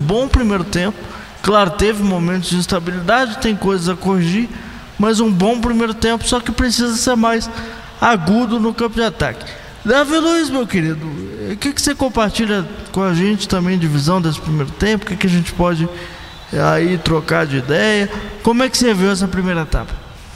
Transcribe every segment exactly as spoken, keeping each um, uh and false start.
bom primeiro tempo. Claro, teve momentos de instabilidade, tem coisas a corrigir, mas um bom primeiro tempo, só que precisa ser mais agudo no campo de ataque. Davi Luiz, meu querido, o que, que você compartilha com a gente também de visão desse primeiro tempo? O que, que a gente pode aí trocar de ideia? Como é que você viu essa primeira etapa?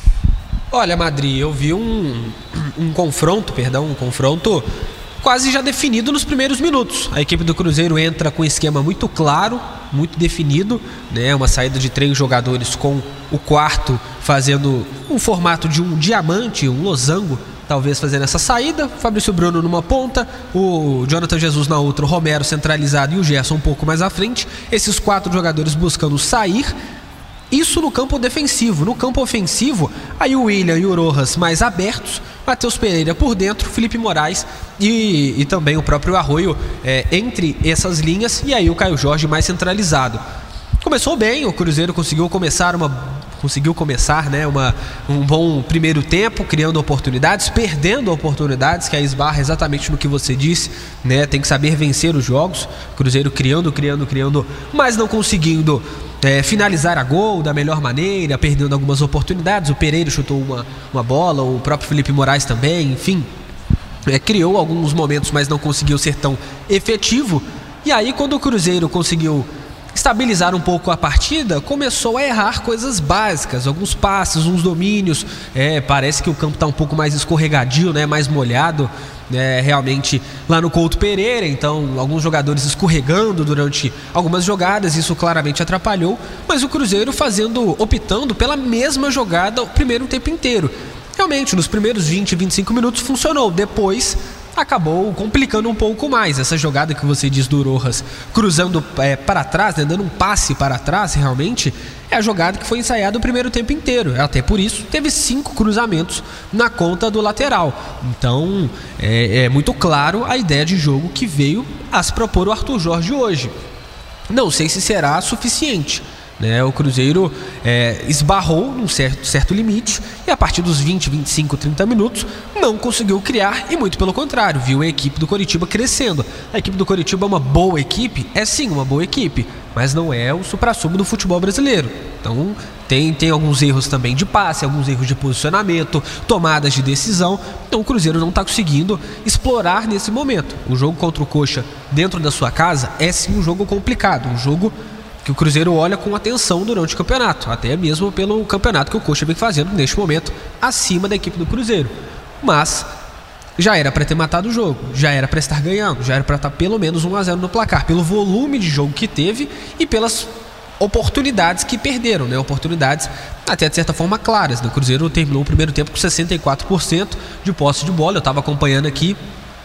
Olha, Madri, eu vi um, um confronto, perdão, um confronto quase já definido nos primeiros minutos. A equipe do Cruzeiro entra com um esquema muito claro, muito definido, né? Uma saída de três jogadores com o quarto fazendo um formato de um diamante, um losango, talvez fazendo essa saída. Fabrício Bruno numa ponta, o Jonathan Jesus na outra, o Romero centralizado e o Gerson um pouco mais à frente. Esses quatro jogadores buscando sair. Isso no campo defensivo. No campo ofensivo, aí o William e o Rojas mais abertos, Matheus Pereira por dentro, Felipe Moraes e, e também o próprio Arroio é, entre essas linhas, e aí o Caio Jorge mais centralizado. Começou bem, o Cruzeiro conseguiu começar uma conseguiu começar, né, uma, um bom primeiro tempo, criando oportunidades, perdendo oportunidades, que aí esbarra exatamente no que você disse, né, tem que saber vencer os jogos. Cruzeiro criando, criando, criando, mas não conseguindo é, finalizar a gol da melhor maneira, perdendo algumas oportunidades. O Pereira chutou uma, uma bola, o próprio Felipe Moraes também, enfim, é, criou alguns momentos, mas não conseguiu ser tão efetivo. E aí, quando o Cruzeiro conseguiu estabilizar um pouco a partida, começou a errar coisas básicas, alguns passes, uns domínios. É, parece que o campo está um pouco mais escorregadio, né, mais molhado, é, realmente lá no Couto Pereira. Então alguns jogadores escorregando durante algumas jogadas, isso claramente atrapalhou, mas o Cruzeiro fazendo, optando pela mesma jogada o primeiro tempo inteiro. Realmente nos primeiros vinte, vinte e cinco minutos funcionou, depois acabou complicando um pouco mais. Essa jogada que você diz do Rojas cruzando é, para trás, né, dando um passe para trás, realmente é a jogada que foi ensaiada o primeiro tempo inteiro. Até por isso teve cinco cruzamentos na conta do lateral. Então é, é muito claro a ideia de jogo que veio a se propor o Arthur Jorge hoje. Não sei se será suficiente, né? O Cruzeiro é, esbarrou num certo, certo limite e a partir dos vinte, vinte e cinco, trinta minutos não conseguiu criar, e muito pelo contrário, viu a equipe do Coritiba crescendo. A equipe do Coritiba é uma boa equipe? É sim, uma boa equipe, mas não é o suprassumo do futebol brasileiro. Então tem, tem alguns erros também de passe, alguns erros de posicionamento, tomadas de decisão. Então o Cruzeiro não está conseguindo explorar nesse momento. O jogo contra o Coxa dentro da sua casa é sim um jogo complicado, um jogo que o Cruzeiro olha com atenção durante o campeonato, até mesmo pelo campeonato que o Coxa vem fazendo neste momento acima da equipe do Cruzeiro. Mas já era para ter matado o jogo, já era para estar ganhando, já era para estar pelo menos um a zero no placar, pelo volume de jogo que teve e pelas oportunidades que perderam, né? Oportunidades até de certa forma claras. O Cruzeiro terminou o primeiro tempo com sessenta e quatro por cento de posse de bola. Eu estava acompanhando aqui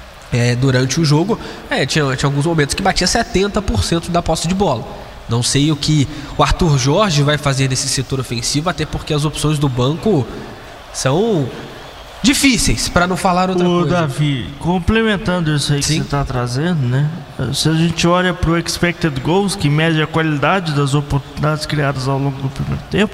é, durante o jogo, é, tinha, tinha alguns momentos que batia setenta por cento da posse de bola. Não sei o que o Arthur Jorge vai fazer nesse setor ofensivo, até porque as opções do banco são difíceis, para não falar outra Ô, coisa. Davi, complementando isso aí que Sim. você está trazendo, né? Se a gente olha para o expected goals, que mede a qualidade das oportunidades criadas ao longo do primeiro tempo,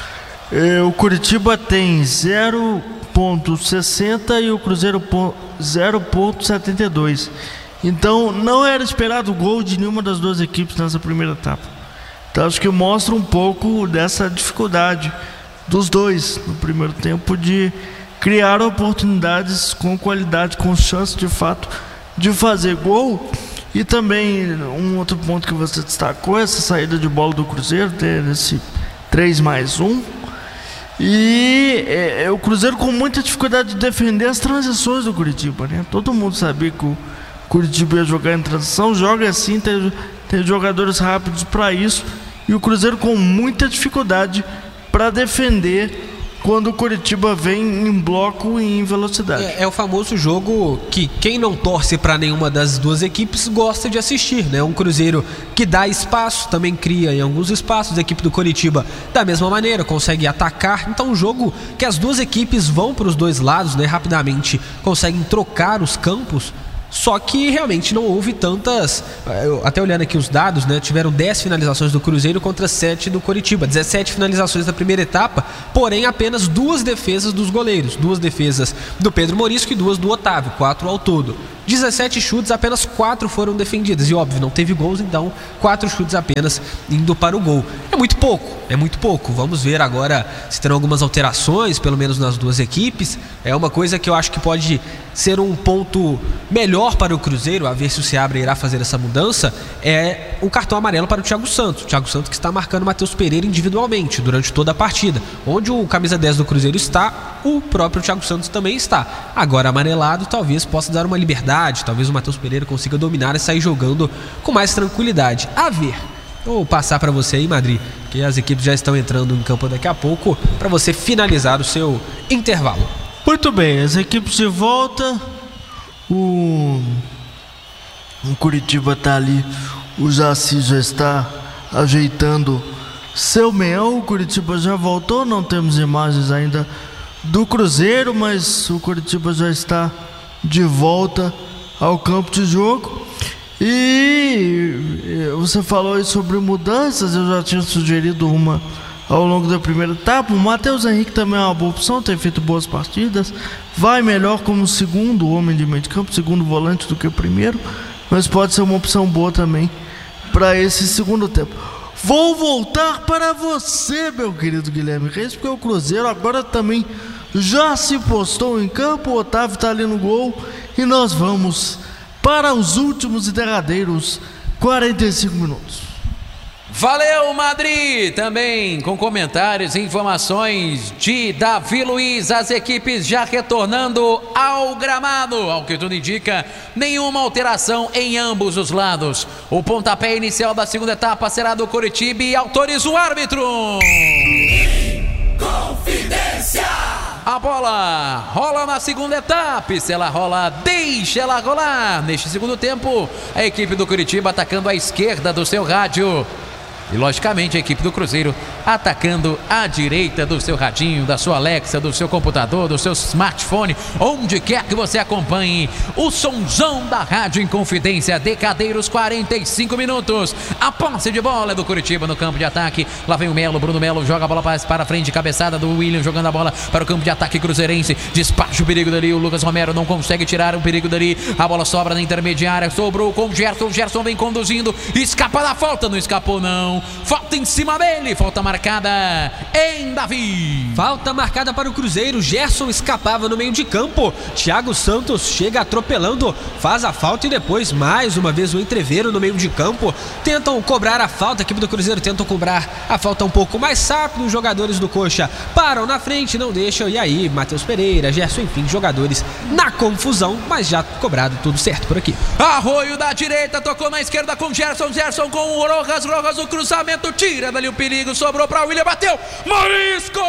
eh, o Curitiba tem zero ponto sessenta e o Cruzeiro zero ponto setenta e dois. Então não era esperado gol de nenhuma das duas equipes nessa primeira etapa. Então acho que mostra um pouco dessa dificuldade dos dois no primeiro tempo de criar oportunidades com qualidade, com chance de fato de fazer gol. E também um outro ponto que você destacou, essa saída de bola do Cruzeiro, ter esse três mais um. E é, é, o Cruzeiro com muita dificuldade de defender as transições do Curitiba, né? Todo mundo sabia que o Curitiba ia jogar em transição, joga assim, tem, tem jogadores rápidos para isso, e o Cruzeiro com muita dificuldade para defender quando o Curitiba vem em bloco e em velocidade. É, é o famoso jogo que quem não torce para nenhuma das duas equipes gosta de assistir, né? Um Cruzeiro que dá espaço, também cria em alguns espaços. A equipe do Coritiba da mesma maneira, consegue atacar. Então um jogo que as duas equipes vão para os dois lados, né? Rapidamente conseguem trocar os campos. Só que realmente não houve tantas, eu, até olhando aqui os dados, né, tiveram dez finalizações do Cruzeiro contra sete do Coritiba, dezessete finalizações na primeira etapa, porém apenas duas defesas dos goleiros, duas defesas do Pedro Morisco e duas do Otávio, quatro ao todo. dezessete chutes, apenas quatro foram defendidos. E óbvio, não teve gols, então quatro chutes apenas indo para o gol. É muito pouco, é muito pouco. Vamos ver agora se terão algumas alterações, pelo menos nas duas equipes. É uma coisa que eu acho que pode ser um ponto melhor para o Cruzeiro, a ver se o Seabra irá fazer essa mudança, é o cartão amarelo para o Thiago Santos. O Thiago Santos que está marcando o Matheus Pereira individualmente durante toda a partida. Onde o camisa dez do Cruzeiro está, o próprio Thiago Santos também está. Agora amarelado talvez possa dar uma liberdade, talvez o Matheus Pereira consiga dominar e sair jogando com mais tranquilidade. A ver. Vou passar para você aí, Madri, que as equipes já estão entrando em campo daqui a pouco, para você finalizar o seu intervalo. Muito bem, as equipes de volta. O, o Curitiba está ali, o Jaci já está ajeitando seu meião. O Curitiba já voltou, não temos imagens ainda do Cruzeiro, mas o Curitiba já está de volta ao campo de jogo. E você falou aí sobre mudanças, eu já tinha sugerido uma ao longo da primeira etapa. O Matheus Henrique também é uma boa opção, tem feito boas partidas, vai melhor como segundo homem de meio de campo, segundo volante do que o primeiro, mas pode ser uma opção boa também para esse segundo tempo. Vou voltar para você, meu querido Guilherme Reis, porque o Cruzeiro agora também já se postou em campo, o Otávio está ali no gol e nós vamos para os últimos e derradeiros quarenta e cinco minutos. Valeu, Madri! Também com comentários e informações de Davi Luiz, as equipes já retornando ao gramado. Ao que tudo indica, nenhuma alteração em ambos os lados. O pontapé inicial da segunda etapa será do Curitiba e autoriza o árbitro. Confidência! A bola rola na segunda etapa, e se ela rola, deixa ela rolar. Neste segundo tempo, a equipe do Curitiba atacando à esquerda do seu rádio. E logicamente a equipe do Cruzeiro atacando à direita do seu radinho, da sua Alexa, do seu computador, do seu smartphone, onde quer que você acompanhe o sonzão da Rádio Inconfidência. Decadeiros quarenta e cinco minutos. A posse de bola é do Curitiba no campo de ataque. Lá vem o Melo, Bruno Melo joga a bola para frente, cabeçada do William jogando a bola para o campo de ataque cruzeirense. Despacha o perigo dali, o Lucas Romero não consegue tirar o perigo dali. A bola sobra na intermediária, sobrou com o Gerson. O Gerson vem conduzindo, escapa da falta, não escapou não. Falta em cima dele, falta marcada em Davi. Falta marcada para o Cruzeiro, Gerson escapava no meio de campo. Thiago Santos chega atropelando, faz a falta e depois mais uma vez o entreveiro no meio de campo. Tentam cobrar a falta, a equipe do Cruzeiro tentam cobrar a falta um pouco mais rápido. Os jogadores do Coxa param na frente, não deixam. E aí, Matheus Pereira, Gerson, enfim, jogadores na confusão, mas já cobrado tudo certo por aqui. Arroio da direita, tocou na esquerda com Gerson, Gerson com o Rojas, Rojas o cruzamento, tira dali o perigo, sobrou para o William, bateu, Morisco!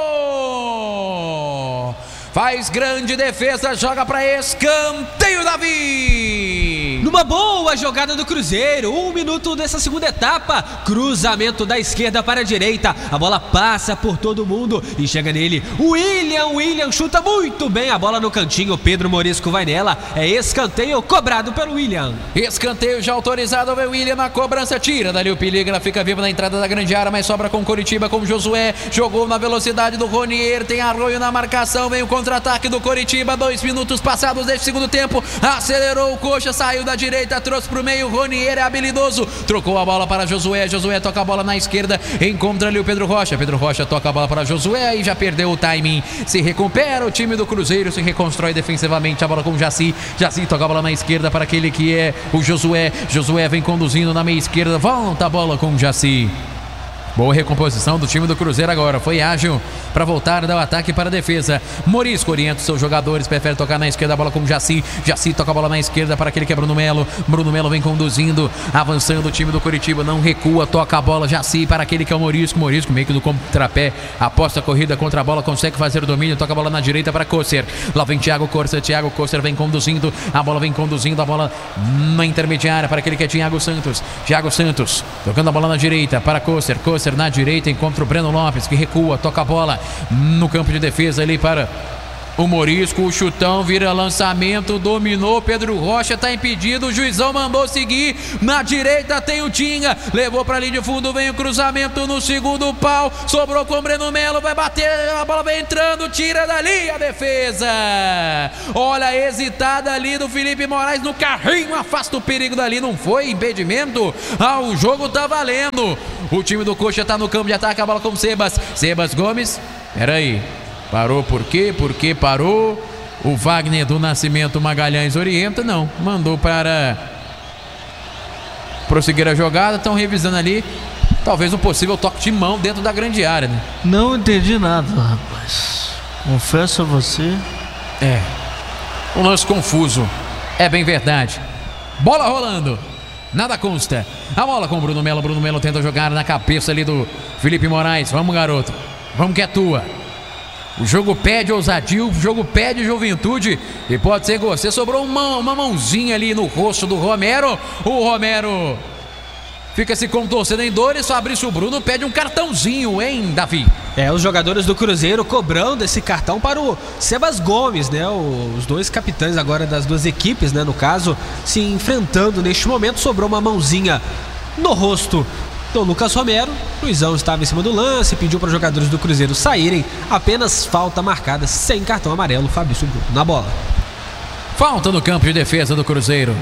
Faz grande defesa, joga para escanteio, Davi! Numa boa jogada do Cruzeiro, um minuto dessa segunda etapa, cruzamento da esquerda para a direita, a bola passa por todo mundo e chega nele, William, William chuta muito bem a bola no cantinho, Pedro Morisco vai nela, é escanteio cobrado pelo William. Escanteio já autorizado, o William na cobrança, tira dali o perigo, ela fica viva na entrada da grande área, mas sobra com Curitiba, com Josué, jogou na velocidade do Ronier, tem Arroio na marcação, vem o contra-ataque do Curitiba, dois minutos passados deste segundo tempo, acelerou o Coxa, saiu da direita, trouxe pro meio, Ronier é habilidoso, trocou a bola para Josué, Josué toca a bola na esquerda, encontra ali o Pedro Rocha, Pedro Rocha toca a bola para Josué e já perdeu o timing, se recupera o time do Cruzeiro, se reconstrói defensivamente, a bola com o Jaci, Jaci toca a bola na esquerda para aquele que é o Josué, Josué vem conduzindo na meia esquerda, volta a bola com o Jaci. Boa recomposição do time do Cruzeiro agora. Foi ágil para voltar, dar o ataque para a defesa. Morisco orienta os seus jogadores, prefere tocar na esquerda a bola com o Jaci. Jaci toca a bola na esquerda para aquele que é Bruno Melo. Bruno Melo vem conduzindo, avançando o time do Curitiba. Não recua, toca a bola Jaci para aquele que é o Morisco. Morisco meio que do contrapé, aposta a corrida contra a bola, consegue fazer o domínio, toca a bola na direita para Coster. Lá vem Thiago Coster, Thiago Coster vem conduzindo, a bola vem conduzindo, a bola na intermediária para aquele que é Thiago Santos. Thiago Santos tocando a bola na direita para Coster. Coster na direita encontra o Breno Lopes que recua, toca a bola no campo de defesa ali para o Morisco, o chutão, vira lançamento, dominou, Pedro Rocha tá impedido, o juizão mandou seguir, na direita tem o Tinga, levou pra linha de fundo, vem o cruzamento no segundo pau, sobrou com o Breno Melo, vai bater, a bola vai entrando, tira dali a defesa, olha a hesitada ali do Felipe Moraes no carrinho, afasta o perigo dali, não foi impedimento, ah, o jogo tá valendo, o time do Coxa tá no campo de ataque, a bola com o Sebas, Sebas Gomes, peraí, parou por quê? Por que parou? O Wagner do Nascimento Magalhães orienta, não, mandou para prosseguir a jogada, estão revisando ali, talvez um possível toque de mão dentro da grande área, né? Não entendi nada, rapaz. Confesso a você. É, um lance confuso, é bem verdade. Bola rolando, nada consta. A bola com o Bruno Melo, Bruno Melo tenta jogar na cabeça ali do Felipe Moraes. Vamos, garoto, vamos que é tua. O jogo pede ousadia, o jogo pede juventude e pode ser você. Sobrou uma, uma mãozinha ali no rosto do Romero. O Romero fica se contorcendo em dores. Fabrício Bruno pede um cartãozinho, hein, Davi? É, os jogadores do Cruzeiro cobrando esse cartão para o Sebas Gomes, né? Os dois capitães agora das duas equipes, né? No caso, se enfrentando neste momento. Sobrou uma mãozinha no rosto do Lucas Romero. Luizão estava em cima do lance, pediu para os jogadores do Cruzeiro saírem. Apenas falta marcada, sem cartão amarelo, Fabrício Bruno na bola. Falta no campo de defesa do Cruzeiro.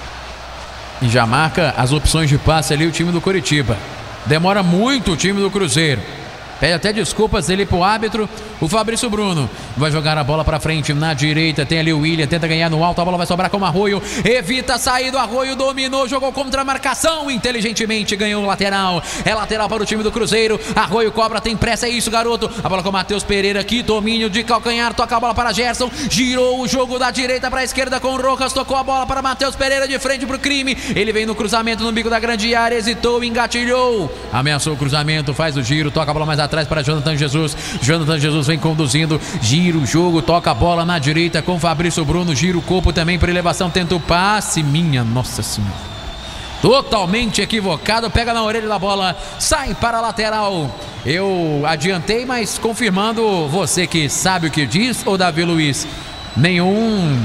E já marca as opções de passe ali o time do Coritiba. Demora muito o time do Cruzeiro. Pede até desculpas ali pro árbitro, o Fabrício Bruno. Vai jogar a bola pra frente na direita. Tem ali o William, tenta ganhar no alto. A bola vai sobrar com o Arroio. Evita sair do Arroio, dominou, jogou contra a marcação. Inteligentemente ganhou o lateral. É lateral para o time do Cruzeiro. Arroio cobra, tem pressa, é isso, garoto. A bola com o Matheus Pereira aqui. Domínio de calcanhar, toca a bola para Gerson. Girou o jogo da direita para a esquerda com o Rojas. Tocou a bola para Matheus Pereira de frente pro crime. Ele vem no cruzamento no bico da grande área. Hesitou, engatilhou. Ameaçou o cruzamento, faz o giro, toca a bola mais atrás para Jonathan Jesus. Jonathan Jesus vem conduzindo, gira o jogo, toca a bola na direita com Fabrício Bruno, gira o corpo também para elevação, tenta o passe, minha nossa senhora, totalmente equivocado, pega na orelha da bola, sai para a lateral. Eu adiantei, mas confirmando, você que sabe o que diz, ou Davi Luiz, nenhum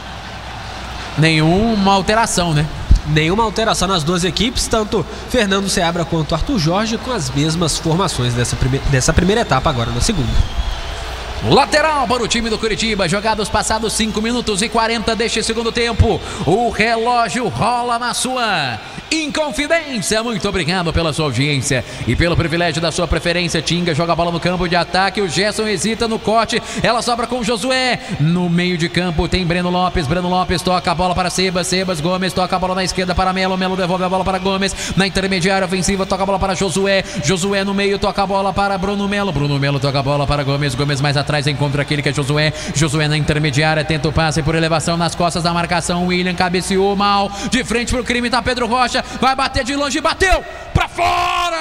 nenhuma alteração, né? Nenhuma alteração nas duas equipes, tanto Fernando Seabra quanto Arthur Jorge com as mesmas formações dessa, prime- dessa primeira etapa, agora na segunda. Lateral para o time do Coritiba, jogados passados cinco minutos e quarenta deste segundo tempo. O relógio rola na sua Inconfidência. Muito obrigado pela sua audiência e pelo privilégio da sua preferência. Tinga joga a bola no campo de ataque, o Gerson hesita no corte, ela sobra com o Josué. No meio de campo tem Breno Lopes, Breno Lopes toca a bola para Sebas, Sebas Gomes toca a bola na esquerda para Melo, Melo devolve a bola para Gomes, na intermediária ofensiva toca a bola para Josué, Josué no meio toca a bola para Bruno Melo, Bruno Melo toca a bola para Gomes, Gomes mais atrás encontra aquele que é Josué, Josué na intermediária tenta o passe por elevação nas costas da marcação, William cabeceou mal, de frente pro crime tá Pedro Rocha, vai bater de longe, bateu pra fora,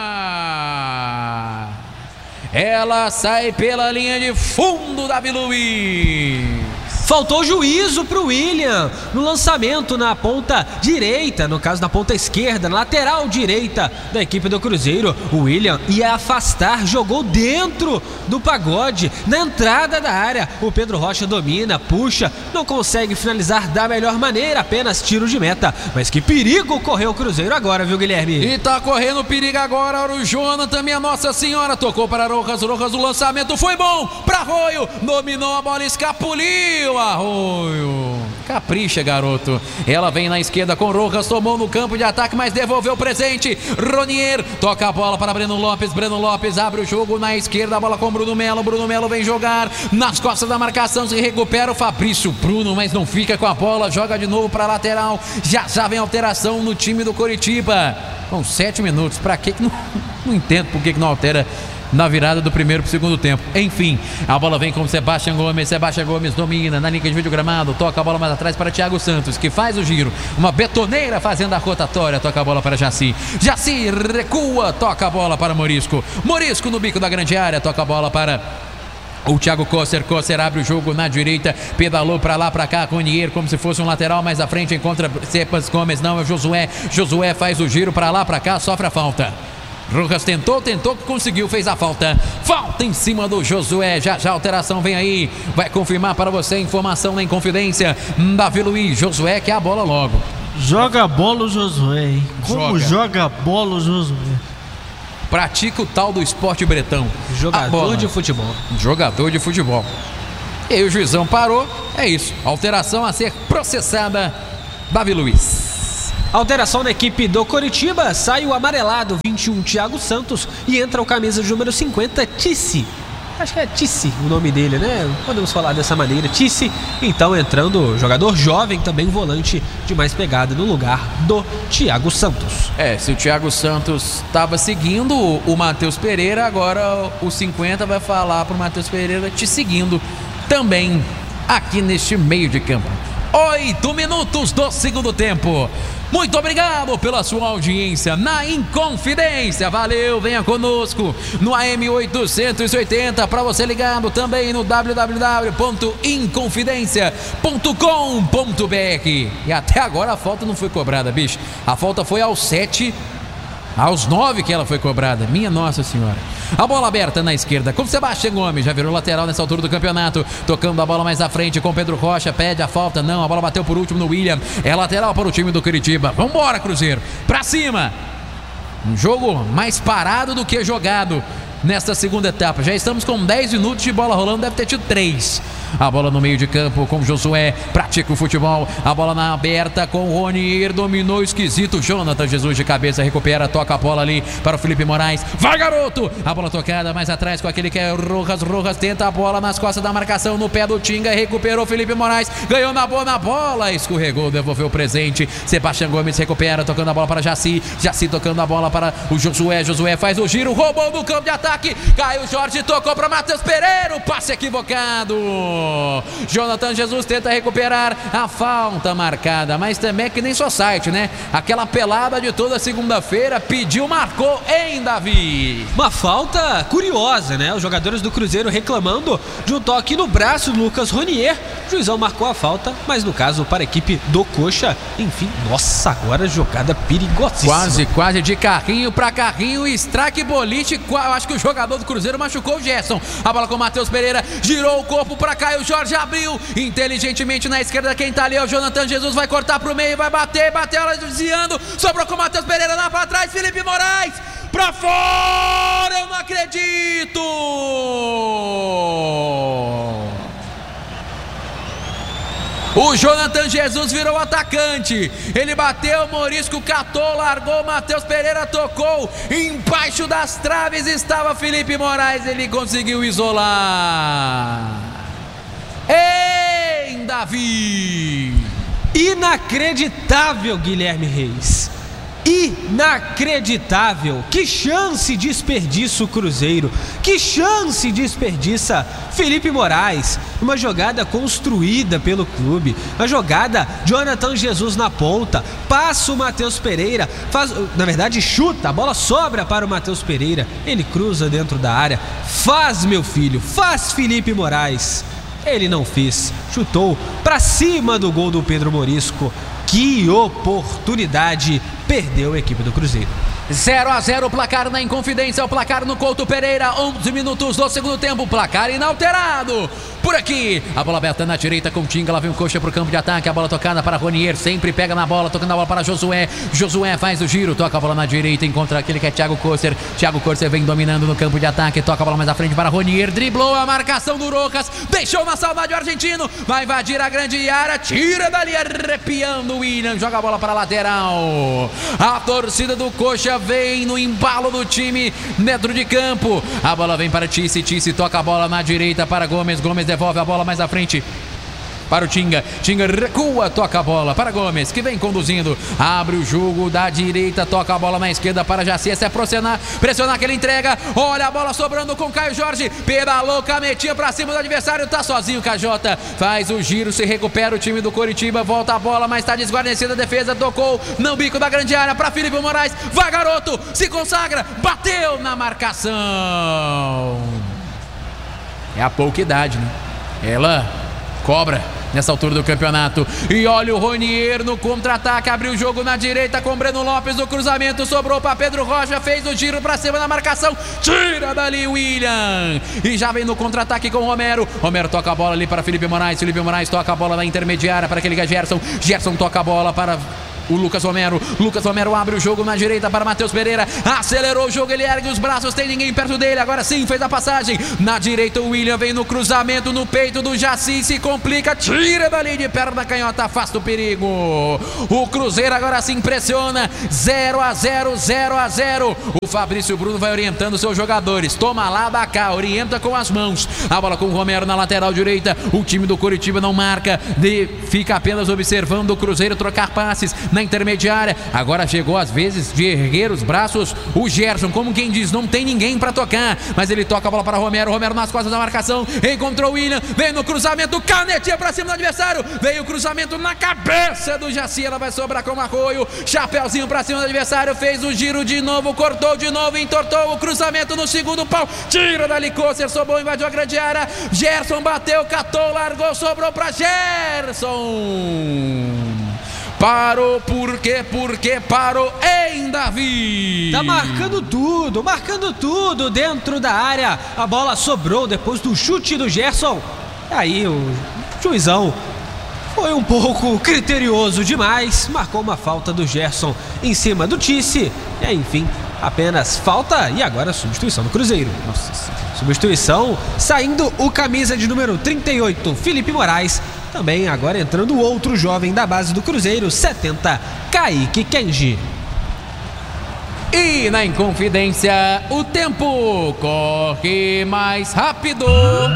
ela sai pela linha de fundo, Davi Luiz. Faltou juízo para o William no lançamento na ponta direita, no caso na ponta esquerda, na lateral direita da equipe do Cruzeiro. O William ia afastar, jogou dentro do pagode, na entrada da área. O Pedro Rocha domina, puxa, não consegue finalizar da melhor maneira, apenas tiro de meta. Mas que perigo correu o Cruzeiro agora, viu, Guilherme? E tá correndo perigo agora, o Jonathan, minha Nossa Senhora, tocou para Rojas, Rojas, o lançamento foi bom para Arroio, dominou a bola, escapuliu. Arroio, capricha, garoto. Ela vem na esquerda com Rojas, tomou no campo de ataque, mas devolveu o presente. Ronier toca a bola para Breno Lopes, Breno Lopes abre o jogo na esquerda, a bola com Bruno Melo, Bruno Melo vem jogar nas costas da marcação, se recupera o Fabrício Bruno, mas não fica com a bola, joga de novo para a lateral. Já já vem alteração no time do Coritiba com sete minutos, pra que que não, não entendo por que que não altera na virada do primeiro para o segundo tempo. Enfim, a bola vem com Sebastião Gomes, Sebastião Gomes domina na linha de vídeo gramado, toca a bola mais atrás para Thiago Santos, que faz o giro, uma betoneira fazendo a rotatória, toca a bola para Jaci, Jaci recua, toca a bola para Morisco, Morisco no bico da grande área, toca a bola para o Thiago Kosser, Kosser abre o jogo na direita, pedalou pra lá, pra cá, Ronier como se fosse um lateral, mais à frente encontra Sebas Gomes, não, é o Josué, Josué faz o giro pra lá, pra cá, sofre a falta. Rojas tentou, tentou, conseguiu, fez a falta. Falta em cima do Josué. Já já a alteração vem aí. Vai confirmar para você a informação na Inconfidência. Davi Luiz, Josué quer a bola logo. Joga a bola o Josué, hein? Como joga, joga a bola o Josué? Pratica o tal do esporte bretão. Jogador de futebol. Jogador de futebol. E aí o juizão parou. É isso. Alteração a ser processada. Davi Luiz. Alteração na equipe do Coritiba, sai o amarelado vinte e um Thiago Santos e entra o camisa de número cinquenta Tissi. Acho que é Tissi o nome dele, né? Podemos falar dessa maneira, Tissi. Então entrando jogador jovem, também volante de mais pegada no lugar do Thiago Santos. É, se o Thiago Santos estava seguindo o Matheus Pereira, agora o cinquenta vai falar pro Matheus Pereira te seguindo também aqui neste meio de campo. Oito minutos do segundo tempo. Muito obrigado pela sua audiência na Inconfidência. Valeu, venha conosco no A M oitocentos e oitenta, para você ligado também no w w w ponto inconfidencia ponto com ponto b r. E até agora a falta não foi cobrada, bicho. A falta foi aos sete, aos nove que ela foi cobrada. Minha Nossa Senhora. A bola aberta na esquerda com Sebastião Gomes, já virou lateral nessa altura do campeonato, tocando a bola mais à frente com Pedro Rocha, pede a falta, não, a bola bateu por último no William, é lateral para o time do Coritiba. Vambora, Cruzeiro, pra cima. Um jogo mais parado do que jogado nesta segunda etapa. Já estamos com dez minutos de bola rolando, deve ter tido três. A bola no meio de campo com Josué, pratica o futebol. A bola na aberta com o Ronier, dominou esquisito. Jonathan Jesus de cabeça recupera, toca a bola ali para o Felipe Moraes. Vai, garoto! A bola tocada mais atrás com aquele que é o Rojas. Rojas tenta a bola nas costas da marcação, no pé do Tinga, recuperou o Felipe Moraes, ganhou na boa na bola, escorregou, devolveu o presente. Sebastião Gomes recupera, tocando a bola para Jaci. Jaci tocando a bola para o Josué. Josué faz o giro, roubou no campo de ataque. Caio Jorge tocou para Matheus Pereira, o passe equivocado. Jonathan Jesus tenta recuperar a falta marcada, mas também é que nem só site, né? Aquela pelada de toda segunda-feira, pediu, marcou, hein, Davi? Uma falta curiosa, né? Os jogadores do Cruzeiro reclamando de um toque no braço do Lucas Ronier. O juizão marcou a falta, mas no caso para a equipe do Coxa, enfim, nossa, agora jogada perigosíssima. Quase, quase de carrinho para carrinho, strike boliche. Eu acho que o jogador do Cruzeiro machucou o Gerson. A bola com o Matheus Pereira, girou o corpo para Caio Jorge, abriu inteligentemente na esquerda. Quem tá ali é o Jonathan Jesus, vai cortar pro meio, vai bater, bateu ela desviando, sobrou com o Matheus Pereira lá pra trás, Felipe Moraes, pra fora, eu não acredito! O Jonathan Jesus virou atacante, ele bateu, Morisco catou, largou, Matheus Pereira tocou, embaixo das traves estava Felipe Moraes, ele conseguiu isolar. Ei, Davi! Inacreditável, Guilherme Reis. Inacreditável. Que chance desperdiça o Cruzeiro. Que chance desperdiça Felipe Moraes. Uma jogada construída pelo clube. Uma jogada, Jonathan Jesus na ponta. Passa o Matheus Pereira. Faz, na verdade, chuta. A bola sobra para o Matheus Pereira. Ele cruza dentro da área. Faz, meu filho. Faz, Felipe Moraes. Ele não fez, chutou para cima do gol do Pedro Morisco. Que oportunidade, perdeu a equipe do Cruzeiro. zero a zero o placar na Inconfidência, o placar no Couto Pereira, onze minutos do segundo tempo, placar inalterado. Por aqui, a bola aberta na direita com Tinga, lá vem o Coxa pro campo de ataque, a bola tocada para Ronier, sempre pega na bola, tocando a bola para Josué. Josué faz o giro, toca a bola na direita, encontra aquele que é Thiago Corser. Thiago Corser vem dominando no campo de ataque, toca a bola mais à frente para Ronier, driblou a marcação do Rojas, deixou na saudade o argentino, vai invadir a grande área, tira dali arrepiando o William, joga a bola para a lateral. A torcida do Coxa vem no embalo do time dentro de campo. A bola vem para Tissi, Tissi toca a bola na direita para Gomes, Gomes devolve a bola mais à frente para o Tinga, Tinga recua, toca a bola para Gomes, que vem conduzindo, abre o jogo da direita, toca a bola na esquerda para Jaci, se é pressionar, pressionar que ele entrega, olha a bola sobrando com Caio Jorge, pedalou, cametinha pra cima do adversário, tá sozinho, Cajota, faz o giro, se recupera o time do Coritiba, volta a bola, mas tá desguarnecida a defesa, tocou no bico da grande área para Felipe Moraes, vai garoto, se consagra, bateu na marcação. É a pouca idade, né? Ela cobra nessa altura do campeonato. E olha o Ronier no contra-ataque, abriu o jogo na direita com Breno Lopes no cruzamento, sobrou para Pedro Rocha, fez o giro para cima na marcação, tira dali o William. E já vem no contra-ataque com o Romero. Romero toca a bola ali para Felipe Moraes. Felipe Moraes toca a bola na intermediária para aquele que é Gerson. Gerson toca a bola para o Lucas Romero. Lucas Romero abre o jogo na direita para Matheus Pereira. Acelerou o jogo, ele ergue os braços, tem ninguém perto dele. Agora sim, fez a passagem. Na direita o William vem no cruzamento, no peito do Jaci, se complica, tira dali de perna canhota, afasta o perigo. O Cruzeiro agora sim pressiona. zero a zero, zero a zero. O Fabrício Bruno vai orientando seus jogadores. Toma lá, dá cá, orienta com as mãos. A bola com o Romero na lateral direita. O time do Coritiba não marca, de, fica apenas observando o Cruzeiro trocar passes na intermediária. Agora chegou às vezes de erguer os braços o Gerson, como quem diz, não tem ninguém para tocar, mas ele toca a bola para Romero. Romero nas costas da marcação, encontrou o William, vem no cruzamento, canetinha para cima do adversário, veio o cruzamento na cabeça do Jaci, ela vai sobrar com o Arroio, chapeuzinho para cima do adversário, fez o giro de novo, cortou de novo, entortou o cruzamento no segundo pau, tira dali Kosser, sobrou, invadiu a grande área, Gerson bateu, catou, largou, sobrou para Gerson. Parou, por quê? Porque parou em Davi. Tá marcando tudo, marcando tudo dentro da área. A bola sobrou depois do chute do Gerson. Aí o juizão foi um pouco criterioso demais. Marcou uma falta do Gerson em cima do Tice. E enfim, apenas falta e agora substituição do Cruzeiro. Nossa, substituição, saindo o camisa de número trinta e oito, Felipe Moraes. Também agora entrando o outro jovem da base do Cruzeiro, setenta, Kaique Kenji. E na Inconfidência, o tempo corre mais rápido.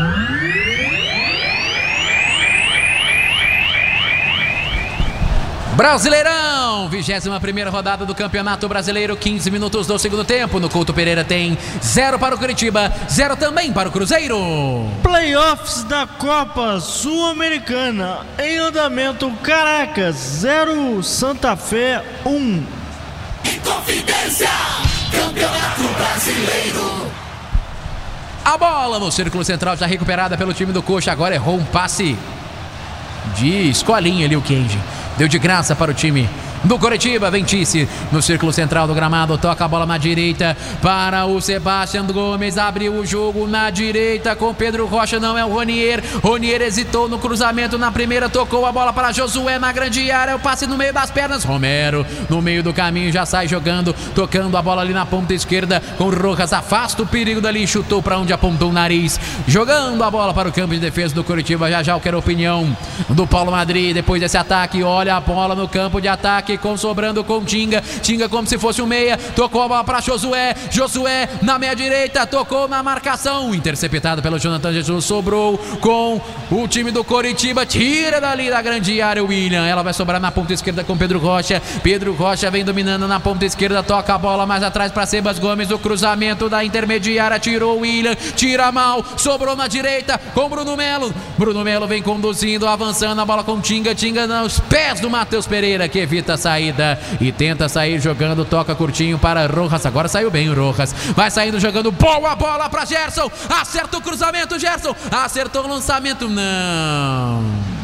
Brasileirão, vigésima primeira rodada do Campeonato Brasileiro, quinze minutos do segundo tempo. No Couto Pereira tem zero para o Coritiba, zero também para o Cruzeiro. Playoffs da Copa Sul-Americana em andamento. Caracas zero, Santa Fé um. Inconfidência, Campeonato Brasileiro. A bola no círculo central já recuperada pelo time do Coxa. Agora errou um passe de escolinha ali o Kenji. Deu de graça para o time do Coritiba. Vem Tice no círculo central do gramado, toca a bola na direita para o Sebastião Gomes, abriu o jogo na direita com Pedro Rocha, não é o Ronier. Ronier hesitou no cruzamento na primeira, tocou a bola para Josué na grande área, o passe no meio das pernas, Romero no meio do caminho já sai jogando, tocando a bola ali na ponta esquerda com Rojas, afasta o perigo dali, chutou para onde apontou o nariz, jogando a bola para o campo de defesa do Coritiba. Já já eu quero a opinião do Paulo Madrid depois desse ataque. Olha a bola no campo de ataque com sobrando com Tinga, Tinga como se fosse um meia, tocou a bola para Josué, Josué na meia direita, tocou na marcação, interceptado pelo Jonathan Jesus, sobrou com o time do Coritiba, tira dali da grande área o William, ela vai sobrar na ponta esquerda com Pedro Rocha, Pedro Rocha vem dominando na ponta esquerda, toca a bola mais atrás para Sebas Gomes, o cruzamento da intermediária, tirou o William, tira mal, sobrou na direita com Bruno Melo, Bruno Melo vem conduzindo, avançando a bola com Tinga, Tinga nos pés do Matheus Pereira, que evita a saída e tenta sair jogando, toca curtinho para Rojas, agora saiu bem o Rojas, vai saindo jogando, boa bola para Gerson, acerta o cruzamento, Gerson, acertou o lançamento, não,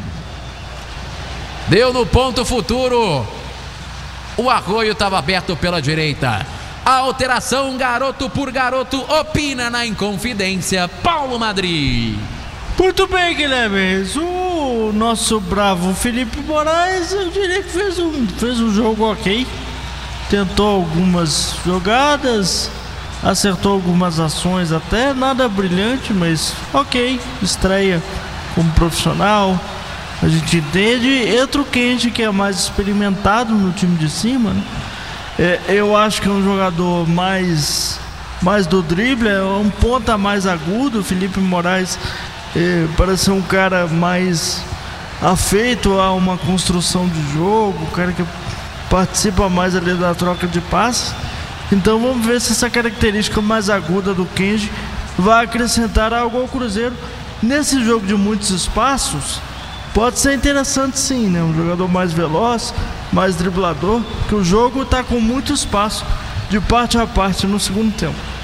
deu no ponto futuro, o Arroio estava aberto pela direita. A alteração, garoto por garoto, opina na Inconfidência, Paulo Madrid. Muito bem, Guilherme. O nosso bravo Felipe Moraes, eu diria que fez um, fez um jogo ok. Tentou algumas jogadas, acertou algumas ações até, nada brilhante, mas ok. Estreia como profissional, a gente entende. Entra o Kenji, que é mais experimentado no time de cima, né? É, eu acho que é um jogador mais, mais do drible, é um ponta mais agudo. O Felipe Moraes É, parece ser um cara mais afeito a uma construção de jogo, um cara que participa mais ali da troca de passes. Então vamos ver se essa característica mais aguda do Kenji vai acrescentar algo ao Cruzeiro. Nesse jogo de muitos espaços, pode ser interessante sim, né? Um jogador mais veloz, mais driblador, porque o jogo está com muito espaço de parte a parte no segundo tempo.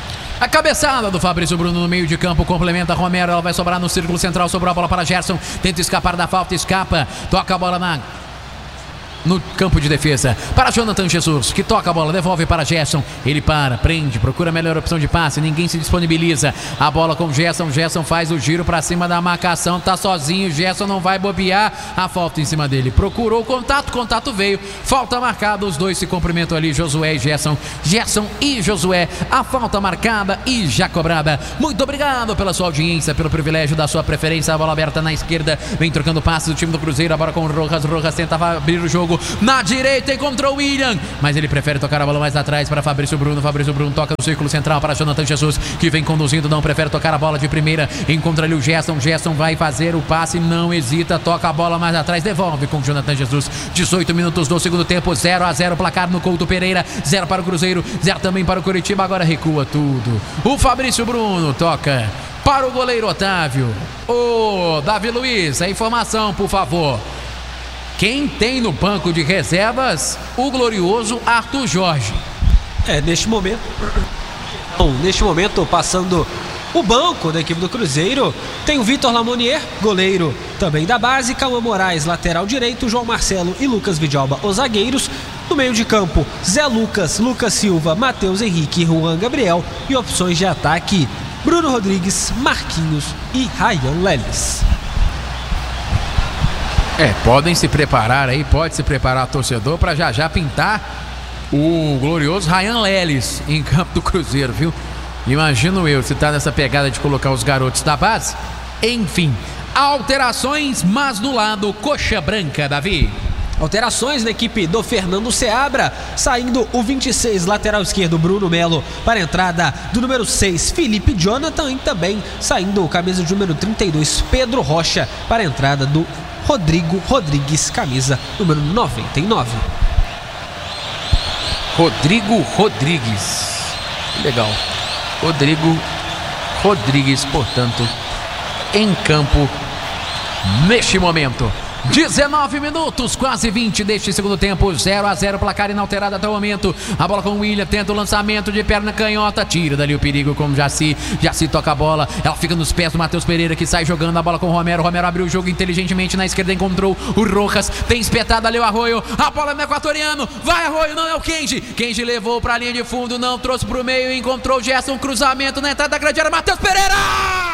A cabeçada do Fabrício Bruno no meio de campo, complementa Romero, ela vai sobrar no círculo central, sobrou a bola para Gerson, tenta escapar da falta, escapa, toca a bola na... no campo de defesa, para Jonathan Jesus, que toca a bola, devolve para Gerson, ele para, prende, procura a melhor opção de passe, ninguém se disponibiliza, a bola com Gerson, Gerson faz o giro para cima da marcação, tá sozinho, Gerson não vai bobear, a falta em cima dele, procurou o contato, contato veio, falta marcada, os dois se cumprimentam ali, Josué e Gerson, Gerson e Josué, a falta marcada e já cobrada. Muito obrigado pela sua audiência, pelo privilégio da sua preferência, a bola aberta na esquerda, vem trocando passes do time do Cruzeiro, agora com o Rojas, Rojas tentava abrir o jogo na direita, encontrou o William, mas ele prefere tocar a bola mais atrás para Fabrício Bruno, Fabrício Bruno toca no círculo central para Jonathan Jesus, que vem conduzindo, não prefere tocar a bola de primeira, encontra ali o Gerson, Gerson vai fazer o passe, não hesita, toca a bola mais atrás, devolve com Jonathan Jesus, dezoito minutos do segundo tempo, zero a zero, placar no Couto Pereira, zero para o Cruzeiro, zero também para o Coritiba, agora recua tudo, o Fabrício Bruno toca para o goleiro Otávio, o Davi Luiz, a informação por favor. Quem tem no banco de reservas o glorioso Arthur Jorge. É, neste momento, bom, neste momento passando o banco da equipe do Cruzeiro, tem o Vitor Lamonier, goleiro também da base, Cauã Moraes, lateral direito, João Marcelo e Lucas Vidalba, os zagueiros. No meio de campo, Zé Lucas, Lucas Silva, Matheus Henrique e Juan Gabriel. E opções de ataque, Bruno Rodrigues, Marquinhos e Ryan Lelis. É, podem se preparar aí, pode se preparar torcedor para já já pintar o glorioso Ryan Lelis em campo do Cruzeiro, viu? Imagino eu, se tá nessa pegada de colocar os garotos da base. Enfim, alterações, mas no lado coxa branca, Davi. Alterações na equipe do Fernando Seabra, saindo o vinte e seis, lateral esquerdo Bruno Melo, para a entrada do número seis, Felipe Jonathan, e também saindo o camisa de número trinta e dois, Pedro Rocha, para a entrada do Rodrigo Rodrigues, camisa número noventa e nove. Rodrigo Rodrigues, legal. Rodrigo Rodrigues, portanto, em campo neste momento. dezenove minutos, quase vinte deste segundo tempo, zero a zero, placar inalterado até o momento. A bola com o William, tenta o lançamento de perna canhota, tira dali o perigo com o Jaci. Jaci toca a bola, ela fica nos pés do Matheus Pereira, que sai jogando a bola com o Romero. Romero abriu o jogo inteligentemente na esquerda, encontrou o Rojas, tem espetado ali o Arroio, a bola no equatoriano, vai Arroio, não é o Kenji. Kenji levou pra linha de fundo, não trouxe pro meio, encontrou o Gerson, cruzamento na entrada da grande área, Matheus Pereira!